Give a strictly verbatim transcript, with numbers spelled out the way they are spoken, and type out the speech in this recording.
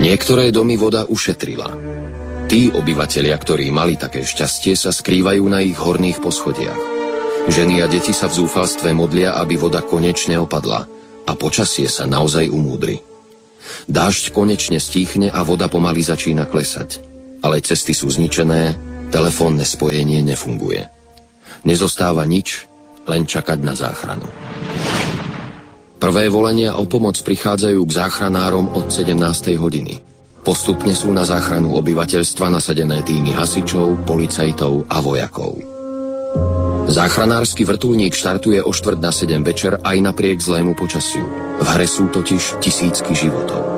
Niektoré domy voda ušetrila. Tí obyvatelia, ktorí mali také šťastie, sa skrývajú na ich horných poschodiach. Ženy a deti sa v zúfalstve modlia, aby voda konečne opadla a počasie sa naozaj umúdri. Dážď konečne stíchne a voda pomaly začína klesať. Ale cesty sú zničené, telefónne spojenie nefunguje. Nezostáva nič, len čakať na záchranu. Prvé volenia o pomoc prichádzajú k záchranárom od sedemnástej hodiny. Postupne sú na záchranu obyvateľstva nasadené týmy hasičov, policajtov a vojakov. Záchranársky vrtuľník štartuje o štvrť na sedem večer aj napriek zlému počasiu. V hre sú totiž tisícky životov.